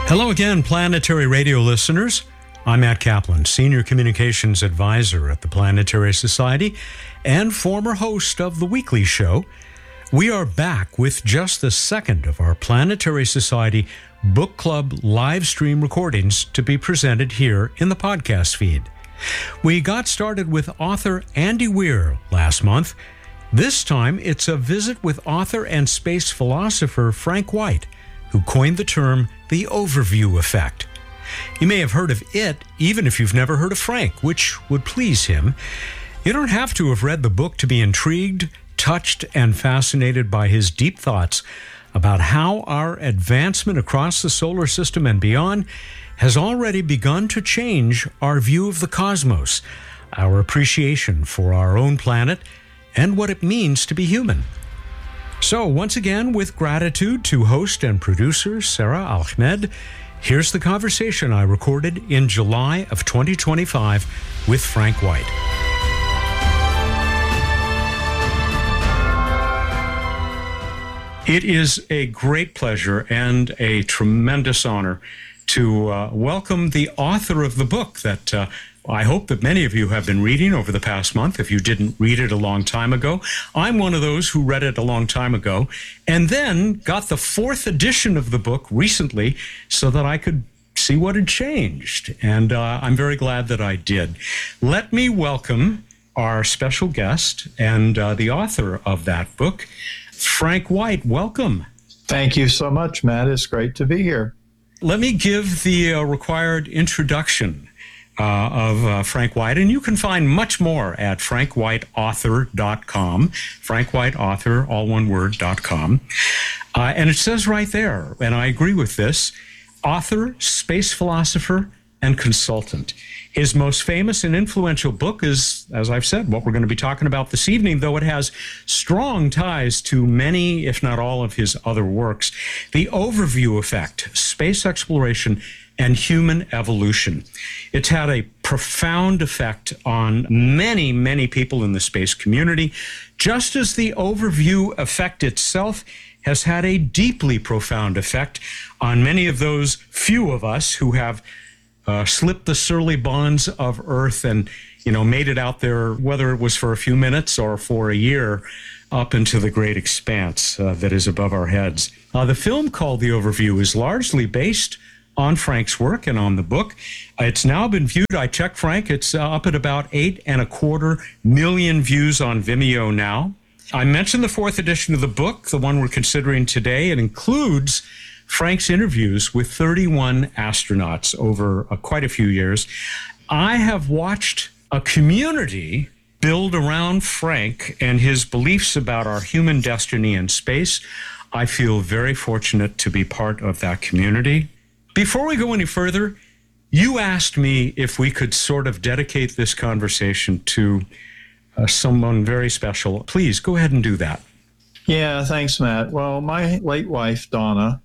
Hello again, Planetary Radio listeners. I'm Matt Kaplan, Senior Communications Advisor at the Planetary Society and former host of The Weekly Show. We are back with just the second of our Planetary Society Book Club live stream recordings to be presented here in the podcast feed. We got started with author Andy Weir last month. This time, it's a visit with author and space philosopher Frank White, who coined the term the overview effect. You may have heard of it, even if you've never heard of Frank, which would please him. You don't have to have read the book to be intrigued, touched, and fascinated by his deep thoughts about how our advancement across the solar system and beyond has already begun to change our view of the cosmos, our appreciation for our own planet, and what it means to be human. So, once again, with gratitude to host and producer Sarah Ahmed, here's the conversation I recorded in July of 2025 with Frank White. It is a great pleasure and a tremendous honor to welcome the author of the book that I hope that many of you have been reading over the past month. If you didn't read it a long time ago, I'm one of those who read it a long time ago and then got the fourth edition of the book recently so that I could see what had changed. And I'm very glad that I did. Let me welcome our special guest and the author of that book, Frank White. Welcome. Thank you so much, Matt. It's great to be here. Let me give the required introduction of Frank White, and you can find much more at frankwhiteauthor.com, frankwhiteauthor, all one word, .com. And it says right there, and I agree with this, author, space philosopher, and consultant. His most famous and influential book is, as I've said, what we're going to be talking about this evening, though it has strong ties to many, if not all, of his other works. The Overview Effect, Space Exploration, and Human Evolution. It's had a profound effect on many, many people in the space community, just as the Overview Effect itself has had a deeply profound effect on many of those few of us who have slipped the surly bonds of Earth and, made it out there, whether it was for a few minutes or for a year, up into the great expanse that is above our heads. The film called The Overview is largely based on Frank's work and on the book. It's now been viewed. I checked, Frank. It's up at about 8.25 million views on Vimeo now. I mentioned the fourth edition of the book, the one we're considering today. It includes Frank's interviews with 31 astronauts over quite a few years. I have watched a community build around Frank and his beliefs about our human destiny in space. I feel very fortunate to be part of that community. Before we go any further, you asked me if we could sort of dedicate this conversation to someone very special. Please go ahead and do that. Yeah, thanks, Matt. Well, my late wife, Donna,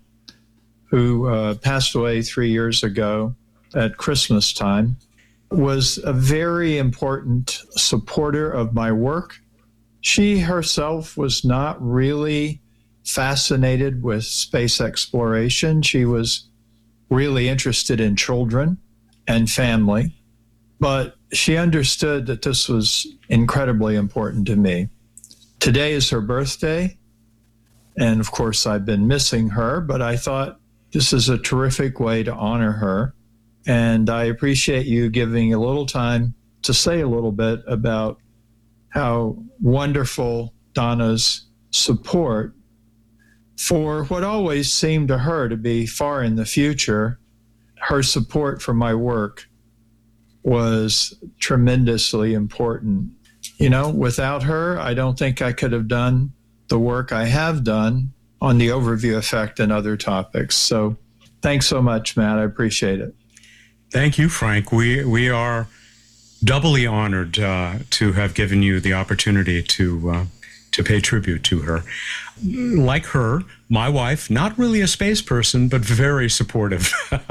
who passed away 3 years ago at Christmas time, was a very important supporter of my work. She herself was not really fascinated with space exploration. She was really interested in children and family, but she understood that this was incredibly important to me. Today is her birthday, and of course I've been missing her, but I thought this is a terrific way to honor her, and I appreciate you giving a little time to say a little bit about how wonderful Donna's support for what always seemed to her to be far in the future. Her support for my work was tremendously important. Without her, I don't think I could have done the work I have done on the Overview Effect and other topics. So thanks so much, Matt. I appreciate it. Thank you, Frank. We are doubly honored to have given you the opportunity to pay tribute to her. Like her, my wife, not really a space person, but very supportive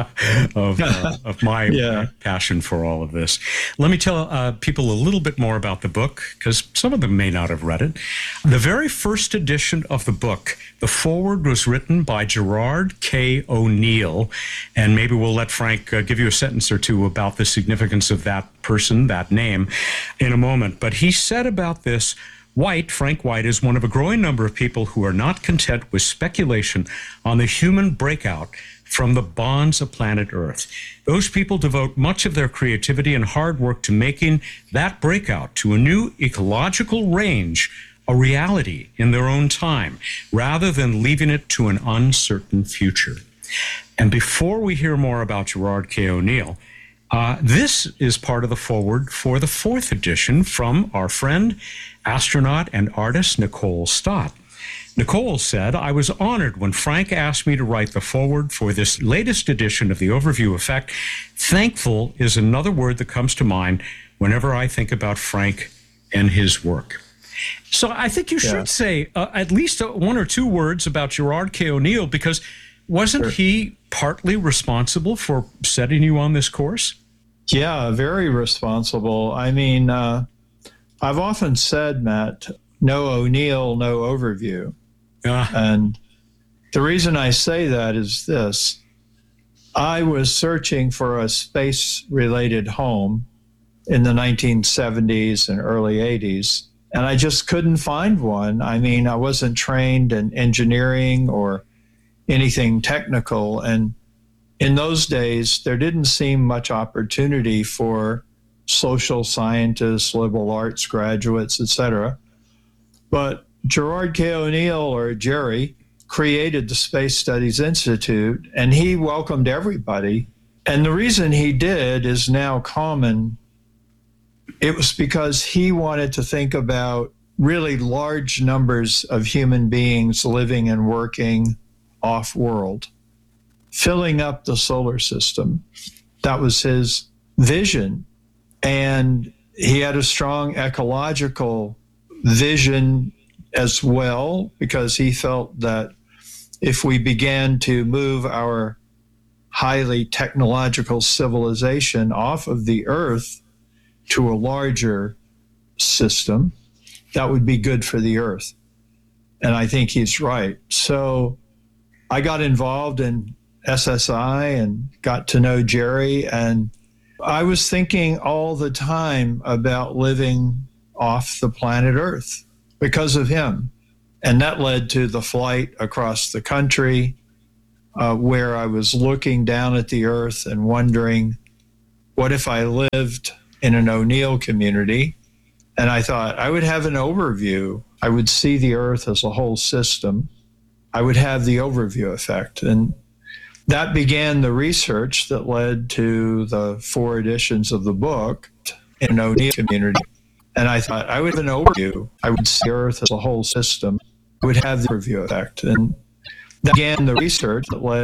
of my passion for all of this. Let me tell people a little bit more about the book, because some of them may not have read it. The very first edition of the book, the foreword was written by Gerard K. O'Neill, and maybe we'll let Frank give you a sentence or two about the significance of that person, that name, in a moment. But he said about this, Frank White, is one of a growing number of people who are not content with speculation on the human breakout from the bonds of planet Earth. Those people devote much of their creativity and hard work to making that breakout to a new ecological range a reality in their own time, rather than leaving it to an uncertain future. And before we hear more about Gerard K. O'Neill, this is part of the foreword for the fourth edition from our friend, astronaut and artist Nicole Stott. Nicole said, I was honored when Frank asked me to write the foreword for this latest edition of the Overview Effect. Thankful is another word that comes to mind whenever I think about Frank and his work. So I think you should say at least one or two words about Gerard K. O'Neill, because wasn't he partly responsible for setting you on this course? Yeah, very responsible. I mean, I've often said, Matt, no O'Neill, no overview. And the reason I say that is this. I was searching for a space-related home in the 1970s and early 80s, and I just couldn't find one. I mean, I wasn't trained in engineering or anything technical, and in those days, there didn't seem much opportunity for social scientists, liberal arts graduates, etc. But Gerard K. O'Neill, or Jerry, created the Space Studies Institute, and he welcomed everybody. And the reason he did is now common. It was because he wanted to think about really large numbers of human beings living and working off-world, filling up the solar system. That was his vision. And he had a strong ecological vision as well, because he felt that if we began to move our highly technological civilization off of the Earth to a larger system, that would be good for the Earth. And I think he's right. So I got involved in SSI and got to know Jerry, and I was thinking all the time about living off the planet Earth because of him. And that led to the flight across the country, where I was looking down at the Earth and wondering, what if I lived in an O'Neill community? And I thought I would have an overview. I would see the Earth as a whole system. I would have the overview effect. And that began the research that led to the 4 editions of the book in an O'Neill community. And I thought I would have an overview. I would see Earth as a whole system. I would have the overview effect. And that began the research that led